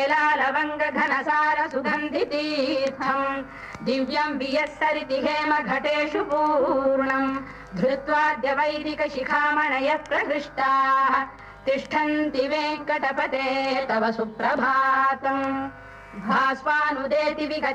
लवंग घनसार सुगंधि तीर्थम दिव्यं वियस्सरिति हेम घटेषु पूर्णं धृत्वाद्य वैदिक शिखामणयः प्रहृष्टाः तिष्ठन्ति वेङ्कटपते तव सुप्रभातम् भास्वानुदेति